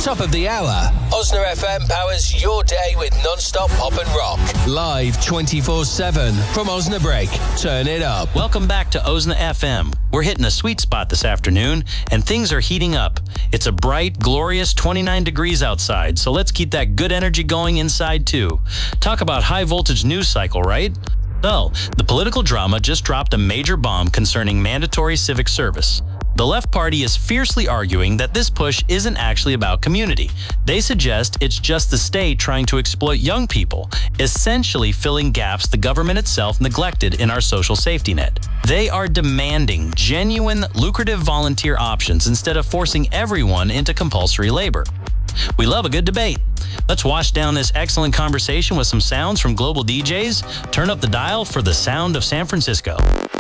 Top of the hour, Osna FM powers your day with non-stop pop and rock. Live 24/7 from Osnabrück. Turn it up. Welcome back to Osna FM. We're hitting a sweet spot this afternoon, and things are heating up. It's a bright, glorious 29 degrees outside, so let's keep that good energy going inside too. Talk about high-voltage news cycle, right? Well, the political drama just dropped a major bomb concerning mandatory civic service. The left party is fiercely arguing that this push isn't actually about community. They suggest it's just the state trying to exploit young people, essentially filling gaps the government itself neglected in our social safety net. They are demanding genuine, lucrative volunteer options instead of forcing everyone into compulsory labor. We love a good debate. Let's wash down this excellent conversation with some sounds from global DJs. Turn up the dial for the sound of San Francisco.